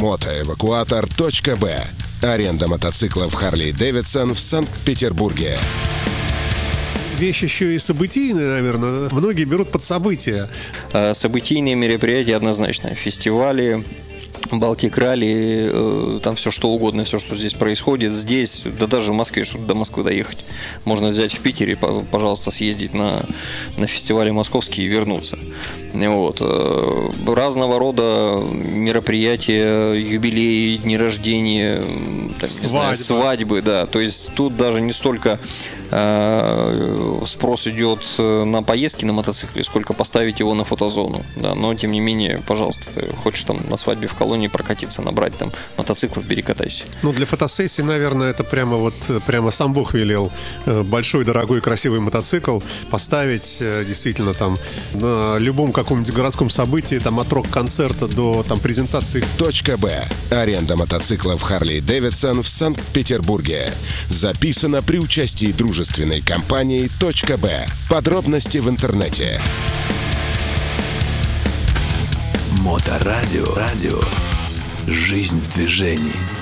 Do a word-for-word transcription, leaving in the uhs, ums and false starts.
мотоэвакуатор точка бэ. Аренда мотоциклов Harley Davidson в Санкт-Петербурге. Вещь еще и событийная, наверное. Многие берут под события. Событийные мероприятия однозначно. Фестивали, Балтик ралли, там все что угодно, все, что здесь происходит. Здесь, да даже в Москве, чтобы до Москвы доехать, можно взять в Питере, пожалуйста, съездить на, на фестивали московские и вернуться. Вот. Разного рода мероприятия, юбилеи, дни рождения, так, не знаю, свадьбы, да. То есть тут даже не столько э, спрос идет на поездки на мотоцикле, сколько поставить его на фотозону. Да. Но тем не менее, пожалуйста, ты хочешь там на свадьбе в колонии прокатиться, набрать там мотоциклов, перекатайся. Ну, для фотосессии, наверное, это прямо вот прямо сам Бог велел. Большой, дорогой, красивый мотоцикл поставить действительно там на любом каком-нибудь городском событии, там от рок-концерта до там презентации. Точка Б. Аренда мотоциклов Harley Davidson в Санкт-Петербурге. Записано при участии дружественной компании Точка Б. Подробности в интернете. Моторадио. Радио. Жизнь в движении.